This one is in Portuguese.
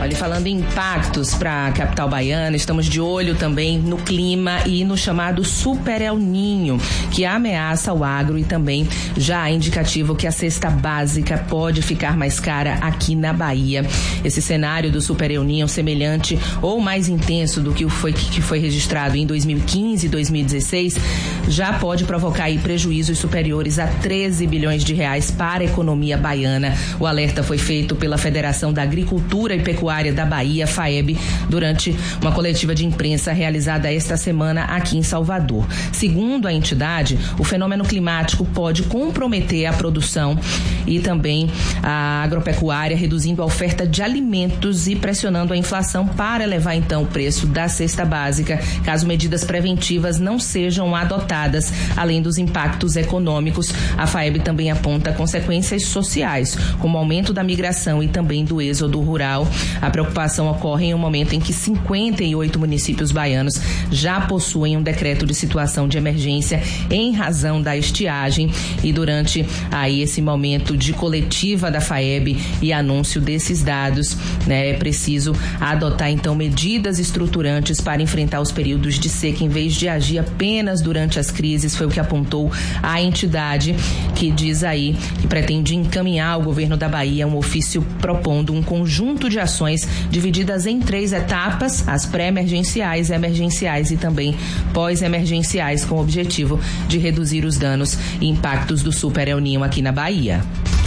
Olha, falando em impactos para a capital baiana, estamos de olho também no clima e no chamado Super El Niño, que ameaça o agro e também já é indicativo que a cesta básica pode ficar mais cara aqui na Bahia. Esse cenário do Super El Niño, semelhante ou mais intenso do que foi registrado em 2015 e 2016, já pode provocar aí prejuízos superiores a 13 bilhões de reais para a economia baiana. O alerta foi feito pela Federação da Agricultura e Pecuária da Bahia, FAEB, durante uma coletiva de imprensa realizada esta semana aqui em Salvador. Segundo a entidade, o fenômeno climático pode comprometer a produção e também a agropecuária, reduzindo a oferta de alimentos e pressionando a inflação para elevar então o preço da cesta básica, caso medidas preventivas não sejam adotadas. Além dos impactos econômicos, a FAEB também aponta consequências sociais, como o aumento da migração e também do êxodo rural. A preocupação ocorre em um momento em que 58 municípios baianos já possuem um decreto de situação de emergência em razão da estiagem, e durante aí esse momento de coletiva da FAEB e anúncio desses dados, é preciso adotar então medidas estruturantes para enfrentar os períodos de seca em vez de agir apenas durante as crises. Foi o que apontou a entidade, que diz aí que pretende encaminhar ao governo da Bahia um ofício propondo um conjunto de ações divididas em 3 etapas: as pré-emergenciais, emergenciais e também pós-emergenciais, com o objetivo de reduzir os danos e impactos do Super El Niño aqui na Bahia.